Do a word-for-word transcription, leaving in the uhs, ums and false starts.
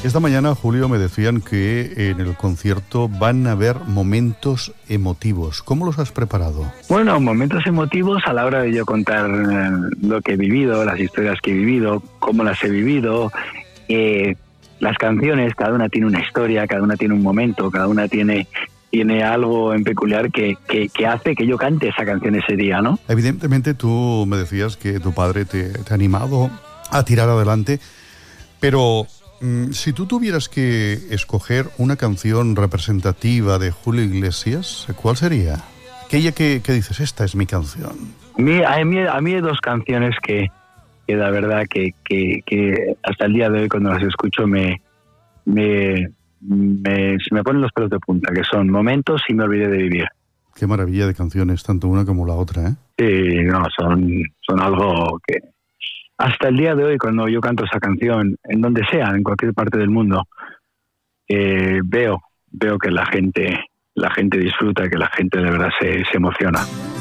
Esta mañana, Julio, me decían que en el concierto van a haber momentos emotivos. ¿Cómo los has preparado? Bueno, momentos emotivos a la hora de yo contar lo que he vivido, las historias que he vivido, cómo las he vivido. Eh, las canciones, cada una tiene una historia, cada una tiene un momento, cada una tiene... tiene algo en peculiar que, que, que hace que yo cante esa canción ese día, ¿no? Evidentemente tú me decías que tu padre te, te ha animado a tirar adelante, pero mmm, si tú tuvieras que escoger una canción representativa de Julio Iglesias, ¿cuál sería? Aquella que, que dices, esta es mi canción. A mí, a mí, a mí hay dos canciones que, que la verdad que, que, que hasta el día de hoy cuando las escucho me... me Me, se me ponen los pelos de punta, que son Momentos y Me olvidé de vivir. Qué maravilla de canciones, tanto una como la otra, ¿eh? Sí, no, son, son algo que hasta el día de hoy, cuando yo canto esa canción, en donde sea, en cualquier parte del mundo, eh, veo, veo que la gente, la gente disfruta, que la gente de verdad se, se emociona.